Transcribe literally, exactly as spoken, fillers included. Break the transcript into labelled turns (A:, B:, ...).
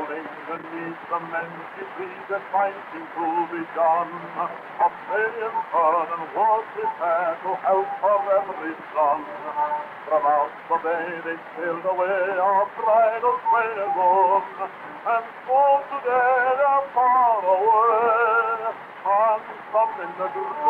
A: beneath the many trees that fighting to be done. A million turn and was prepared to help for every son. From out the bay they sailed away, our bridal train is on, and so today they're far away, and some in the